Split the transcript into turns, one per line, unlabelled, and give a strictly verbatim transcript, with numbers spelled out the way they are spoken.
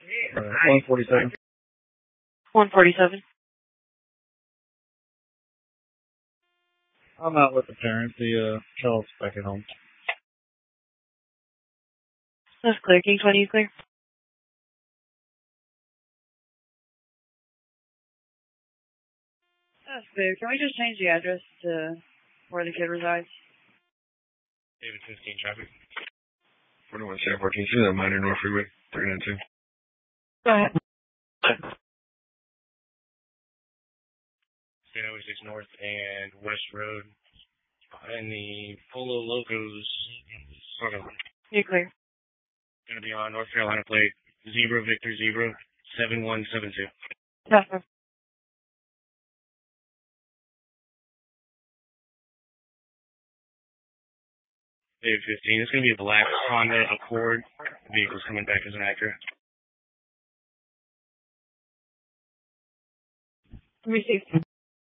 Uh, one forty-seven.
one forty-seven.
I'm out with the parent. The uh, child's back at home.
That's clear. King twenty, clear. That's clear. Can we just change the address to where the kid resides?
David fifteen traffic. forty-one seven fourteen. See that minor North Freeway. three ninety-two.
Go ahead.
State Highway six North and West Road. And the Polo Locos. Sort of.
You're clear.
Going to be on North Carolina plate. Zebra Victor Zebra. seven one seven two.
That's
David fifteen. It's going to be a black Honda Accord. The vehicle's coming back as an Acura.
Received.